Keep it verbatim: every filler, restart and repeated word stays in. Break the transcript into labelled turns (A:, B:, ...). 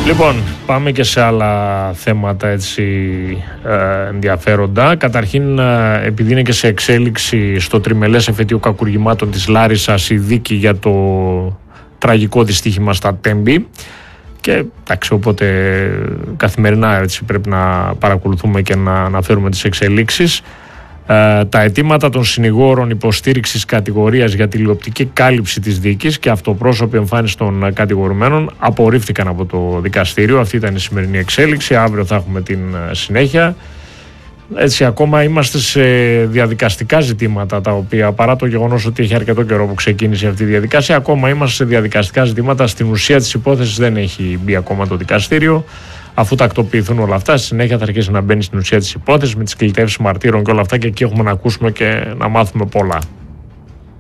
A: Λοιπόν, πάμε και σε άλλα θέματα έτσι ε, ενδιαφέροντα. Καταρχήν, ε, επειδή είναι και σε εξέλιξη στο τριμελές εφετείο κακουργημάτων της Λάρισσας η δίκη για το τραγικό δυστύχημα στα Τέμπη, και εντάξει, οπότε καθημερινά έτσι πρέπει να παρακολουθούμε και να αναφέρουμε τις εξελίξεις. Ε, τα αιτήματα των συνηγόρων υποστήριξης κατηγορίας για τηλεοπτική κάλυψη της δίκης και αυτοπρόσωπη εμφάνιση των κατηγορουμένων απορρίφθηκαν από το δικαστήριο. Αυτή ήταν η σημερινή εξέλιξη. Αύριο θα έχουμε την συνέχεια. Έτσι, ακόμα είμαστε σε διαδικαστικά ζητήματα, τα οποία, παρά το γεγονός ότι έχει αρκετό καιρό που ξεκίνησε αυτή η διαδικασία, ακόμα είμαστε σε διαδικαστικά ζητήματα. Στην ουσία της υπόθεσης δεν έχει μπει ακόμα το δικαστήριο. Αφού τακτοποιηθούν όλα αυτά, στη συνέχεια θα αρχίσει να μπαίνει στην ουσία της υπόθεσης με τις κλητεύσεις μαρτύρων και όλα αυτά, και εκεί έχουμε να ακούσουμε και να μάθουμε πολλά.